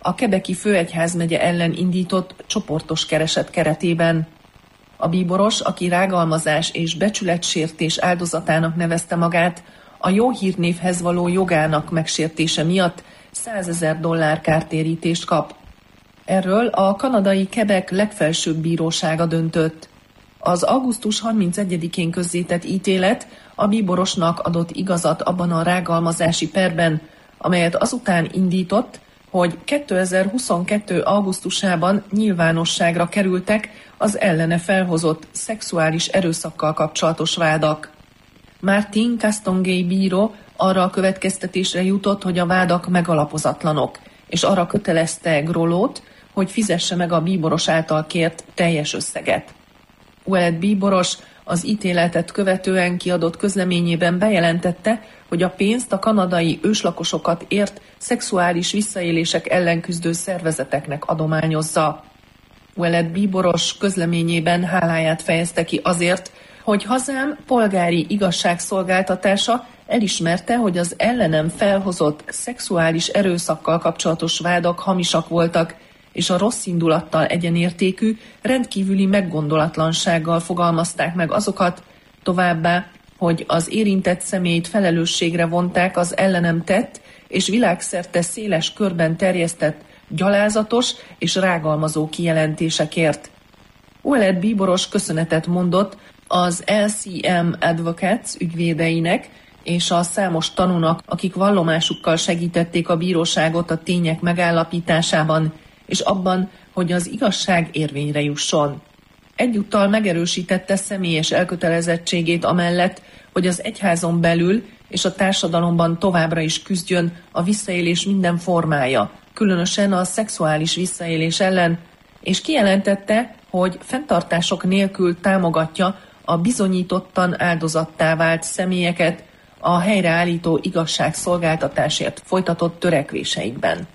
a Quebeci főegyházmegye ellen indított csoportos kereset keretében. A bíboros, aki rágalmazás és becsületsértés áldozatának nevezte magát, a jó hírnévhez való jogának megsértése miatt $100,000 kártérítést kap. Erről a kanadai Quebec legfelsőbb bírósága döntött. Az augusztus 31-én közzétett ítélet a bíborosnak adott igazat abban a rágalmazási perben, amelyet azután indított, hogy 2022. augusztusában nyilvánosságra kerültek az ellene felhozott szexuális erőszakkal kapcsolatos vádak. Martin Castonguay bíró arra a következtetésre jutott, hogy a vádak megalapozatlanok, és arra kötelezte Groslót, hogy fizesse meg a bíboros által kért teljes összeget. Ouellet bíboros az ítéletet követően kiadott közleményében bejelentette, hogy a pénzt a kanadai őslakosokat ért szexuális visszaélések ellen küzdő szervezeteknek adományozza. Ouellet bíboros közleményében háláját fejezte ki azért, hogy hazám polgári igazságszolgáltatása elismerte, hogy az ellenem felhozott szexuális erőszakkal kapcsolatos vádak hamisak voltak, és a rossz indulattal egyenértékű, rendkívüli meggondolatlansággal fogalmazták meg azokat, továbbá, hogy az érintett személyt felelősségre vonták az ellenem tett és világszerte széles körben terjesztett gyalázatos és rágalmazó kijelentésekért. Ouellet bíboros köszönetet mondott az LCM Advocates ügyvédeinek és a számos tanúnak, akik vallomásukkal segítették a bíróságot a tények megállapításában, és abban, hogy az igazság érvényre jusson. Egyúttal megerősítette személyes elkötelezettségét amellett, hogy az egyházon belül és a társadalomban továbbra is küzdjön a visszaélés minden formája, különösen a szexuális visszaélés ellen, és kijelentette, hogy fenntartások nélkül támogatja a bizonyítottan áldozattá vált személyeket a helyreállító igazságszolgáltatásért folytatott törekvéseikben.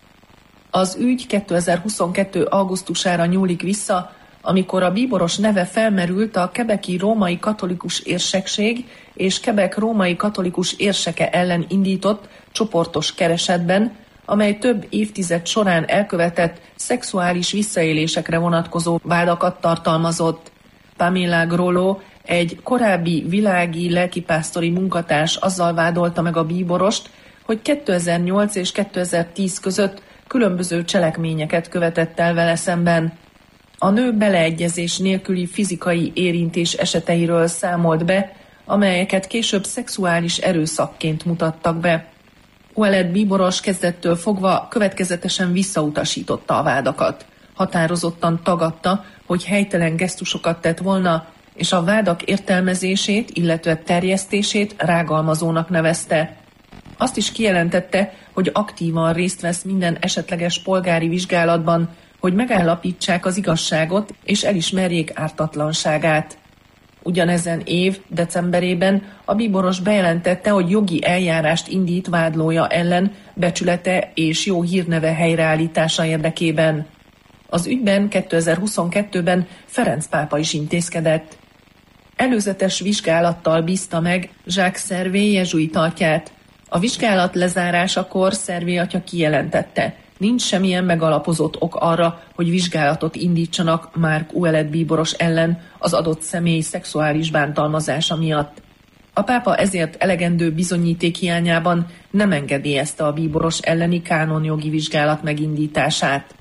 Az ügy 2022. augusztusára nyúlik vissza, amikor a bíboros neve felmerült a quebeci római katolikus érsekség és Quebec római katolikus érseke ellen indított csoportos keresetben, amely több évtized során elkövetett szexuális visszaélésekre vonatkozó vádakat tartalmazott. Pamela Grosló, egy korábbi világi lelkipásztori munkatárs azzal vádolta meg a bíborost, hogy 2008 és 2010 között különböző cselekményeket követett el vele szemben. A nő beleegyezés nélküli fizikai érintés eseteiről számolt be, amelyeket később szexuális erőszakként mutattak be. Ouellet bíboros kezdettől fogva következetesen visszautasította a vádakat. Határozottan tagadta, hogy helytelen gesztusokat tett volna, és a vádak értelmezését, illetve terjesztését rágalmazónak nevezte. Azt is kijelentette, hogy aktívan részt vesz minden esetleges polgári vizsgálatban, hogy megállapítsák az igazságot és elismerjék ártatlanságát. Ugyanezen év decemberében a bíboros bejelentette, hogy jogi eljárást indít vádlója ellen becsülete és jó hírneve helyreállítása érdekében. Az ügyben 2022-ben Ferenc pápa is intézkedett. Előzetes vizsgálattal bízta meg Jacques Servet jezsuita atyát. A vizsgálat lezárásakor Servet atya kijelentette, nincs semmilyen megalapozott ok arra, hogy vizsgálatot indítsanak Marc Ouellet bíboros ellen az adott személy szexuális bántalmazása miatt. A pápa ezért elegendő bizonyíték hiányában nem engedélyezte a bíboros elleni kánonjogi vizsgálat megindítását.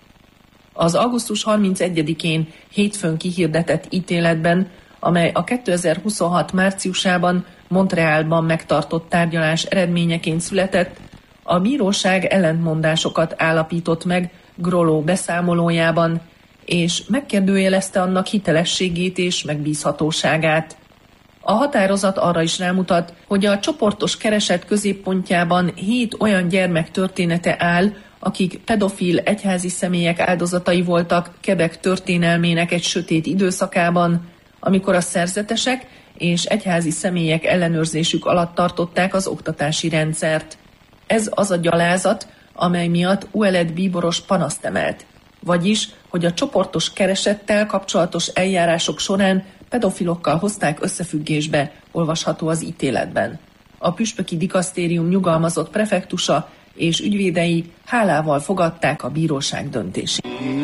Az augusztus 31-én hétfőn kihirdetett ítéletben, amely a 2026 márciusában Montrealban megtartott tárgyalás eredményeként született, a bíróság ellentmondásokat állapított meg Grosló beszámolójában, és megkérdőjelezte annak hitelességét és megbízhatóságát. A határozat arra is rámutat, hogy a csoportos kereset középpontjában 7 olyan gyermek története áll, akik pedofil egyházi személyek áldozatai voltak Quebec történelmének egy sötét időszakában, amikor a szerzetesek és egyházi személyek ellenőrzésük alatt tartották az oktatási rendszert. Ez az a gyalázat, amely miatt Ouellet bíboros panaszt emelt, vagyis, hogy a csoportos keresettel kapcsolatos eljárások során pedofilokkal hozták összefüggésbe, olvasható az ítéletben. A püspöki dikasztérium nyugalmazott prefektusa és ügyvédei hálával fogadták a bíróság döntését.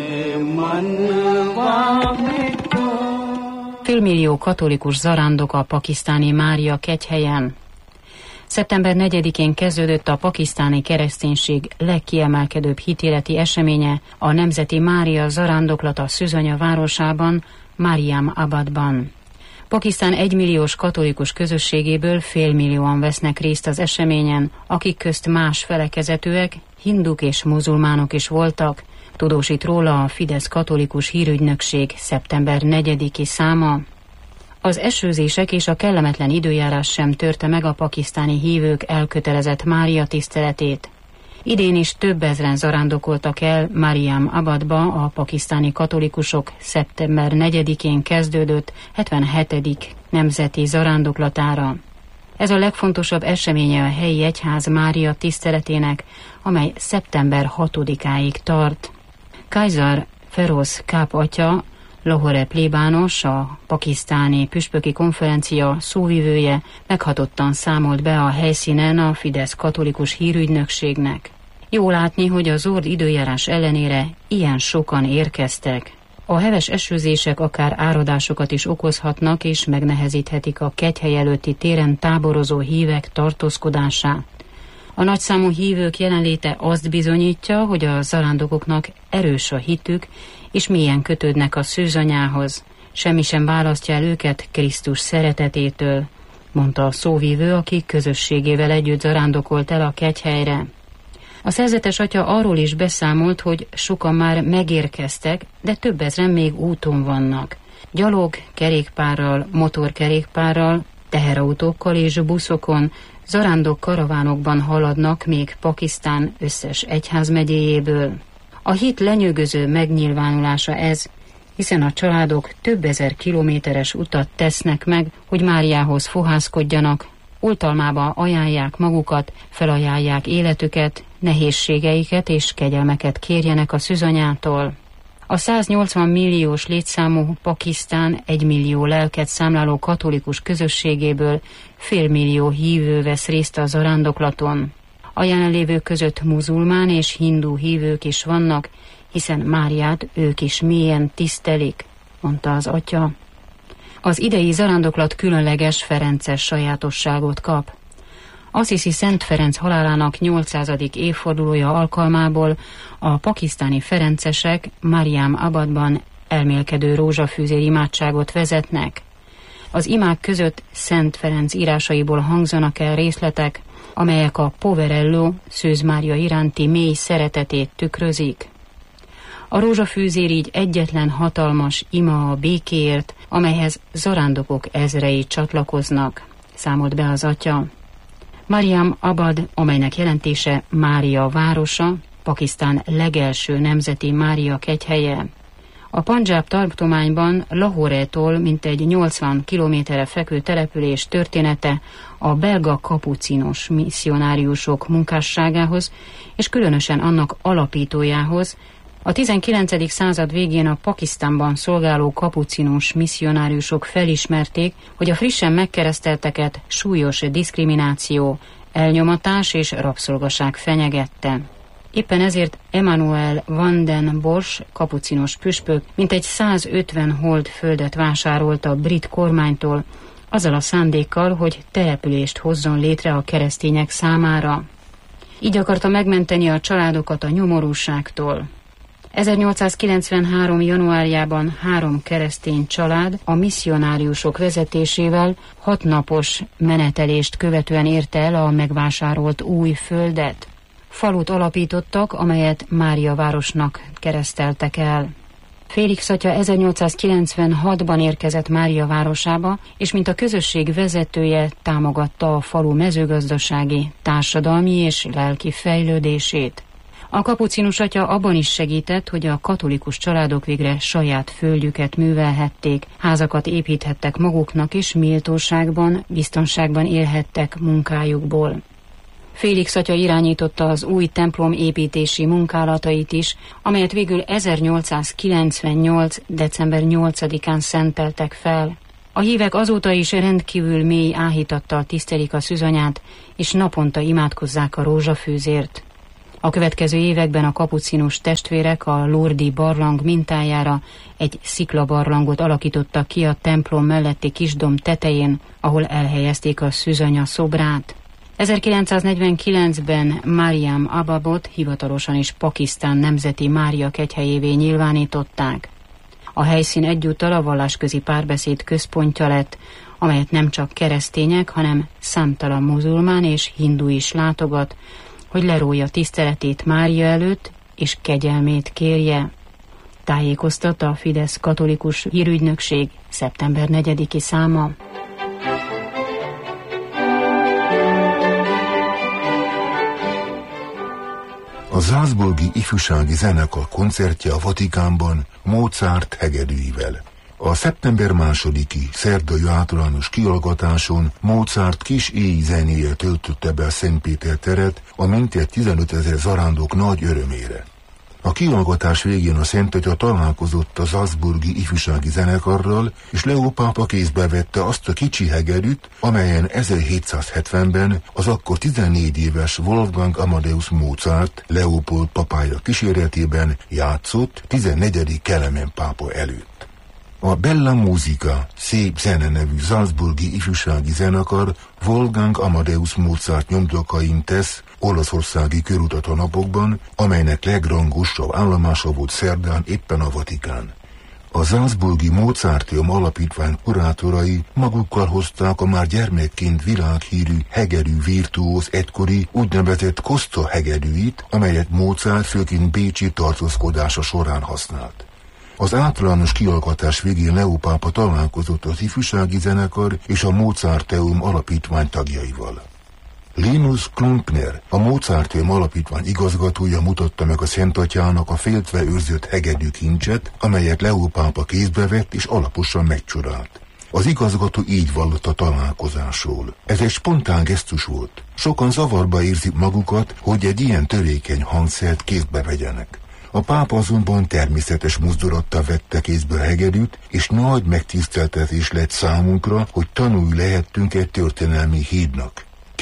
Félmillió katolikus zarándok a pakisztáni Mária kegyhelyen. Szeptember 4-én kezdődött a pakisztáni kereszténység legkiemelkedőbb hitéleti eseménye, a Nemzeti Mária zarándoklata Szüzanya városában, Mariam Abadban. Pakisztán 1 milliós katolikus közösségéből félmillióan vesznek részt az eseményen, akik közt más felekezetűek, hinduk és muzulmánok is voltak, tudósít róla a Fidesz katolikus hírügynökség szeptember 4-i száma. Az esőzések és a kellemetlen időjárás sem törte meg a pakisztáni hívők elkötelezett Mária tiszteletét. Idén is több ezren zarándokoltak el Mariam Abadba a pakisztáni katolikusok szeptember 4-én kezdődött 77. nemzeti zarándoklatára. Ez a legfontosabb eseménye a helyi egyház Mária tiszteletének, amely szeptember 6-áig tart. Kaiser Feroz Káp atya, Lahore plébános, a pakisztáni püspöki konferencia szóvivője meghatottan számolt be a helyszínen a Fidesz katolikus hírügynökségnek. Jó látni, hogy a zord időjárás ellenére ilyen sokan érkeztek. A heves esőzések akár áradásokat is okozhatnak és megnehezíthetik a kegyhely előtti téren táborozó hívek tartózkodását. A nagyszámú hívők jelenléte azt bizonyítja, hogy a zarándokoknak erős a hitük, és mélyen kötődnek a szűzanyához. Semmi sem választja el őket Krisztus szeretetétől, mondta a szóvívő, aki közösségével együtt zarándokolt el a kegyhelyre. A szerzetes atya arról is beszámolt, hogy sokan már megérkeztek, de több ezren még úton vannak. Gyalog, kerékpárral, motorkerékpárral, teherautókkal és buszokon, zarándok karavánokban haladnak még Pakisztán összes egyházmegyéjéből. A hit lenyűgöző megnyilvánulása ez, hiszen a családok több ezer kilométeres utat tesznek meg, hogy Máriához fohászkodjanak, oltalmába ajánlják magukat, felajánlják életüket, nehézségeiket és kegyelmeket kérjenek a szűzanyától. A 180 milliós létszámú Pakisztán 1 millió lelket számláló katolikus közösségéből félmillió hívő vesz részt a zarándoklaton. A jelenlévők között muzulmán és hindu hívők is vannak, hiszen Máriát ők is mélyen tisztelik, mondta az atya. Az idei zarándoklat különleges ferences sajátosságot kap. Assisi Szent Ferenc halálának 800. évfordulója alkalmából a pakisztáni ferencesek Mariam Abadban elmélkedő rózsafűzér imádságot vezetnek. Az imák között Szent Ferenc írásaiból hangzanak el részletek, amelyek a Poverello Szűz Mária iránti mély szeretetét tükrözik. A rózsafűzér így egyetlen hatalmas ima a békéért, amelyhez zarándokok ezrei csatlakoznak, számolt be az atya. Mariam Abad, amelynek jelentése Mária városa, Pakisztán legelső nemzeti Mária kegyhelye. A Pandzsáb tartományban Lahore-tól mintegy 80 kilométerre fekvő település története a belga kapucinos misszionáriusok munkásságához, és különösen annak alapítójához, a 19. század végén a Pakisztánban szolgáló kapucinus misszionáriusok felismerték, hogy a frissen megkeresztelteket súlyos diszkrimináció, elnyomatás és rabszolgaság fenyegette. Éppen ezért Emmanuel van den Bosch kapucinos püspök mintegy 150 holdföldet vásárolt a brit kormánytól, azzal a szándékkal, hogy települést hozzon létre a keresztények számára. Így akarta megmenteni a családokat a nyomorúságtól. 1893. januárjában 3 keresztény család a misszionáriusok vezetésével 6 napos menetelést követően érte el a megvásárolt új földet. Falut alapítottak, amelyet Mária városnak kereszteltek el. Félix atya 1896-ban érkezett Mária városába, és mint a közösség vezetője támogatta a falu mezőgazdasági, társadalmi és lelki fejlődését. A kapucinus atya abban is segített, hogy a katolikus családok végre saját földjüket művelhették, házakat építhettek maguknak, és méltóságban, biztonságban élhettek munkájukból. Félix atya irányította az új templom építési munkálatait is, amelyet végül 1898. december 8-án szenteltek fel. A hívek azóta is rendkívül mély áhítattal tisztelik a szűzanyát, és naponta imádkozzák a rózsafűzért. A következő években a kapucinus testvérek a Lourdes barlang mintájára egy sziklabarlangot alakítottak ki a templom melletti kisdom tetején, ahol elhelyezték a szűzanya szobrát. 1949-ben Mariam Ababot hivatalosan is Pakisztán nemzeti Mária kegyhelyévé nyilvánították. A helyszín egyúttal a vallásközi párbeszéd központja lett, amelyet nem csak keresztények, hanem számtalan muzulmán és hindu is látogat, hogy lerója tiszteletét Mária előtt és kegyelmét kérje. Tájékoztatta a Fidesz katolikus hírügynökség szeptember 4-i száma. A Salzburgi ifjúsági zenekar koncertje a Vatikánban Mozart hegedűivel. A szeptember 2-i szerdai általános kihallgatáson Mozart kis éj zenéje töltötte be a Szentpéter teret a mintegy 15 000 zarándok nagy örömére. A kihallgatás végén a Szentatya találkozott a Salzburgi ifjúsági zenekarral, és Leó pápa kézbe vette azt a kicsi hegedűt, amelyen 1770-ben az akkor 14 éves Wolfgang Amadeus Mozart Leopold papája kíséretében játszott 14. Kelemen pápa előtt. A Bella Musica, szép zene nevű salzburgi ifjúsági zenekar Wolfgang Amadeus Mozart nyomdokain tesz olaszországi körutat a napokban, amelynek legrangosabb állomása volt szerdán éppen a Vatikán. A Salzburgi Mozarteum alapítvány kurátorai magukkal hozták a már gyermekként világhírű hegedű virtuóz egykori úgynevezett Costa hegedűit, amelyet Mozart főként bécsi tartózkodása során használt. Az általános kihallgatás végén Leó pápa találkozott az ifjúsági zenekar és a Mozarteum alapítvány tagjaival. Linus Klumpner, a Mozarteum alapítvány igazgatója mutatta meg a Szentatyának a féltve őrzött hegedű kincset, amelyet Leó pápa kézbe vett és alaposan megcsodált. Az igazgató így vallott a találkozásról. Ez egy spontán gesztus volt. Sokan zavarba érzik magukat, hogy egy ilyen törékeny hangszert kézbe vegyenek. A pápa azonban természetes mozdulattal vette kézbe a hegedűt, és nagy megtiszteltetés lett számunkra, hogy tanulni lehettünk egy történelmi hídnak.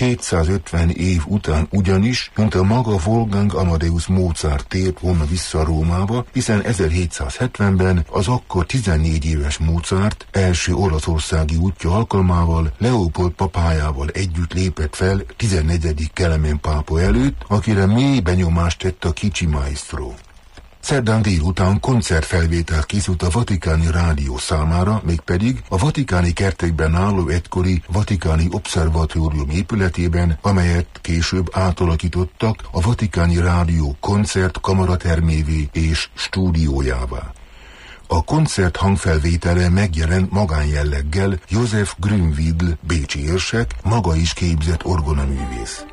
250 év után ugyanis, mint a maga Wolfgang Amadeus Mozart tért volna vissza Rómába, hiszen 1770-ben az akkor 14 éves Mozart első olaszországi útja alkalmával Leopold papájával együtt lépett fel 14. Kelemen pápa előtt, akire mély benyomást tett a kicsi maestro. Szerdán délután koncertfelvételt készült a Vatikáni Rádió számára, mégpedig a vatikáni kertekben álló egykori Vatikáni Obszervatórium épületében, amelyet később átalakítottak a Vatikáni Rádió koncert kamaratermévé és stúdiójává. A koncert hangfelvétele megjelent magánjelleggel Josef Grünwidl bécsi érsek, maga is képzett orgonaművész.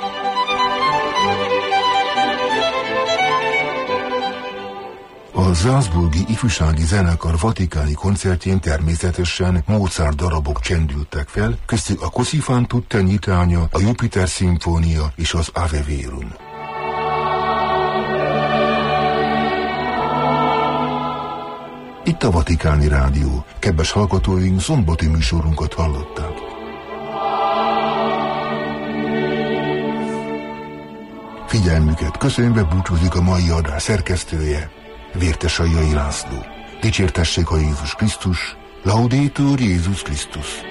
A Salzburgi ifjúsági zenekar vatikáni koncertjén természetesen Mozart darabok csendültek fel, köztük a Così fan tutte in Italia, a Jupiter szimfónia és az Ave Verum. Itt a Vatikáni Rádió. Kedves hallgatóink, szombati műsorunkat hallották. Figyelmüket köszönve búcsúzik a mai adás szerkesztője, Vértes Aljai László. Dicsértessék a Jézus Krisztus, Laudetur Jézus Krisztus.